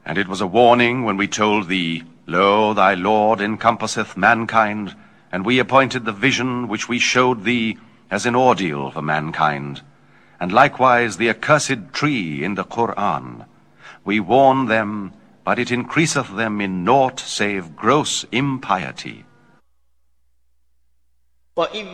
And it was a warning when we told thee, Lo, thy Lord encompasseth mankind, and we appointed the vision which we showed thee as an ordeal for mankind, and likewise the accursed tree in the Qur'an. We warn them, but it increaseth them in naught save gross impiety.